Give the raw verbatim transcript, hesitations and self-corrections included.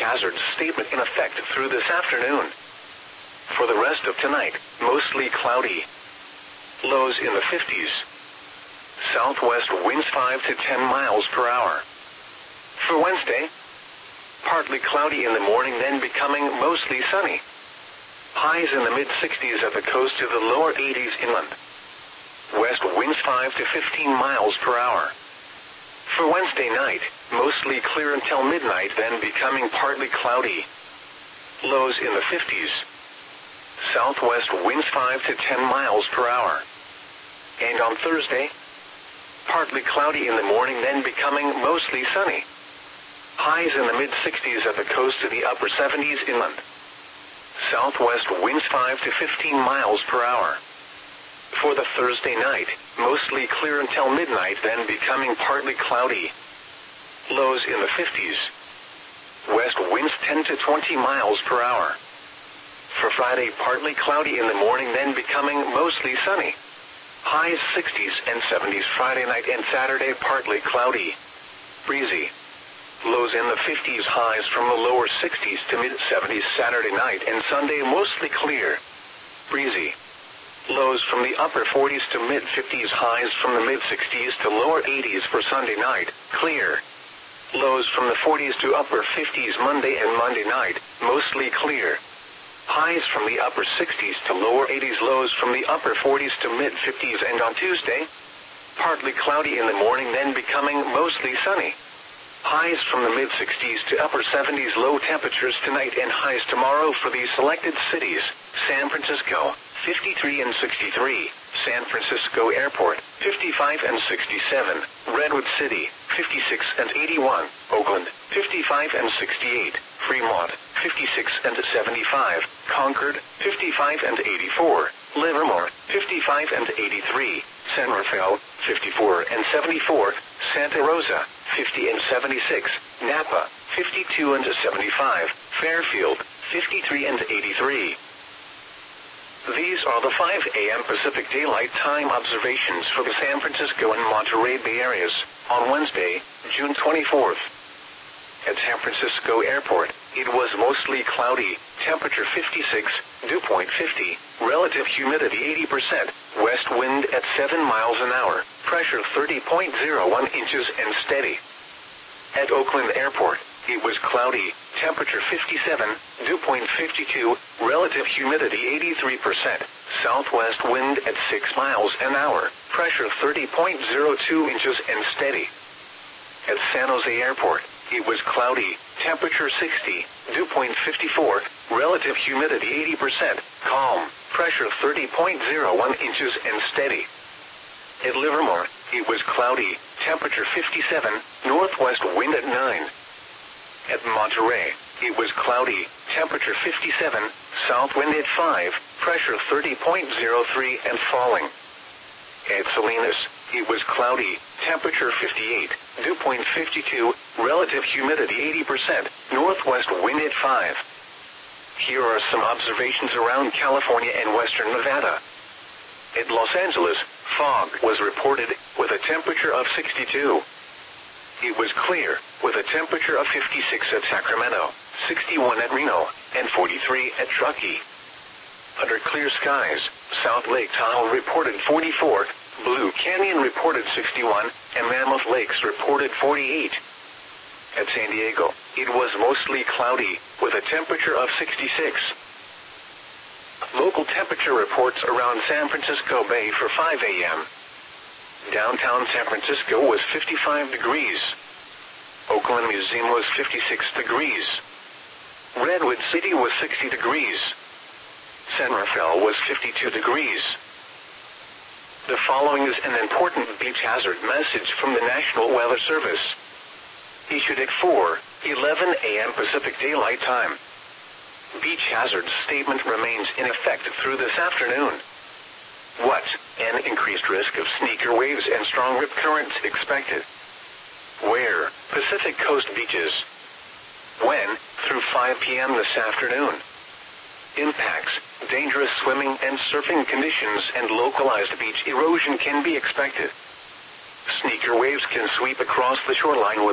hazard statement in effect through this afternoon. For the rest of tonight, mostly cloudy. Lows in the fifties. Southwest winds five to ten miles per hour. For Wednesday, partly cloudy in the morning, then becoming mostly sunny. Highs in the mid-sixties at the coast to the lower eighties inland. West winds five to fifteen miles per hour. For Wednesday night, mostly clear until midnight, then becoming partly cloudy. Lows in the fifties. Southwest winds five to ten miles per hour. And on Thursday, partly cloudy in the morning, then becoming mostly sunny. Highs in the mid-sixties at the coast to the upper seventies inland. Southwest winds five to fifteen miles per hour. For the Thursday night, mostly clear until midnight, then becoming partly cloudy. Lows in the fifties. West winds ten to twenty miles per hour. For Friday, partly cloudy in the morning, then becoming mostly sunny. Highs sixties and seventies Friday night, and Saturday partly cloudy. Breezy. Lows in the fifties, highs from the lower sixties to mid-seventies Saturday night, and Sunday mostly clear. Breezy. Lows from the upper forties to mid-fifties, highs from the mid-sixties to lower eighties for Sunday night, clear. Lows from the forties to upper fifties Monday and Monday night, mostly clear. Highs from the upper sixties to lower eighties, lows from the upper forties to mid-fifties, and on Tuesday, partly cloudy in the morning, then becoming mostly sunny. Highs from the mid-sixties to upper seventies, low temperatures tonight and highs tomorrow for these selected cities: San Francisco, fifty-three and sixty-three, San Francisco Airport, fifty-five and sixty-seven, Redwood City, fifty-six and eighty-one, Oakland, fifty-five and sixty-eight, Fremont, fifty-six and seventy-five, Concord, fifty-five and eighty-four, Livermore, fifty-five and eighty-three, San Rafael, fifty-four and seventy-four, Santa Rosa, fifty and seventy-six, Napa, fifty-two and seventy-five, Fairfield, fifty-three and eighty-three. These are the five A M Pacific Daylight Time observations for the San Francisco and Monterey Bay areas on Wednesday, June twenty-fourth. At San Francisco Airport, it was mostly cloudy, temperature fifty-six, dew point fifty, relative humidity eighty percent, west wind at seven miles an hour, pressure thirty point zero one inches and steady. At Oakland Airport, it was cloudy, temperature fifty-seven, dew point fifty-two, relative humidity eighty-three percent, southwest wind at six miles an hour, pressure thirty point zero two inches and steady. At San Jose Airport, it was cloudy, temperature sixty, dew point fifty-four, relative humidity eighty percent, calm, pressure thirty point zero one inches and steady. At Livermore, it was cloudy, temperature fifty-seven, northwest wind at nine. At Monterey, it was cloudy, temperature fifty-seven, south wind at five, pressure thirty point zero three and falling. At Salinas, it was cloudy, temperature fifty-eight, dew point fifty-two, relative humidity eighty percent, northwest wind at five. Here are some observations around California and western Nevada. At Los Angeles, fog was reported, with a temperature of sixty-two. It was clear, with a temperature of fifty-six at Sacramento, sixty-one at Reno, and forty-three at Truckee. Under clear skies, South Lake Tahoe reported forty-four, Blue Canyon reported sixty-one, and Mammoth Lakes reported forty-eight. At San Diego, it was mostly cloudy, with a temperature of sixty-six. Local temperature reports around San Francisco Bay for five A M Downtown San Francisco was fifty-five degrees. Oakland Museum was fifty-six degrees. Redwood City was sixty degrees. San Rafael was fifty-two degrees. The following is an important beach hazard message from the National Weather Service. Issued at four eleven A M Pacific Daylight Time. Beach hazard statement remains in effect through this afternoon. What? An increased risk of sneaker waves and strong rip currents expected. Where? Pacific Coast beaches. When? Through five P M this afternoon. Impacts: dangerous swimming and surfing conditions and localized beach erosion can be expected. Sneaker waves can sweep across the shoreline with